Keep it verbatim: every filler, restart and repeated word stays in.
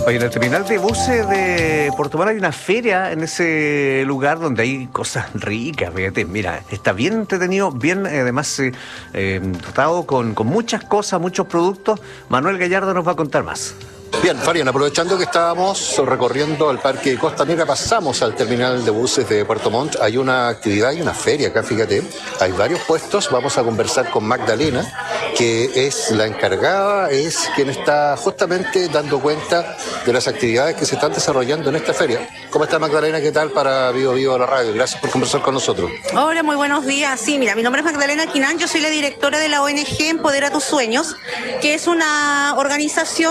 Oye, en el terminal de buses de Puerto Montt hay una feria en ese lugar donde hay cosas ricas, fíjate, mira, está bien entretenido, bien, eh, además, eh, eh, dotado con, con muchas cosas, muchos productos. Manuel Gallardo nos va a contar más. Bien, Fabián, aprovechando que estábamos recorriendo el Parque Costanera, pasamos al terminal de buses de Puerto Montt. Hay una actividad y una feria acá, fíjate. Hay varios puestos. Vamos a conversar con Magdalena, que es la encargada, es quien está justamente dando cuenta de las actividades que se están desarrollando en esta feria. ¿Cómo está, Magdalena? ¿Qué tal para Vivo Vivo la Radio? Gracias por conversar con nosotros. Hola, muy buenos días. Sí, mira, mi nombre es Magdalena Quinán, yo soy la directora de la O N G Empodera Tus Sueños, que es una organización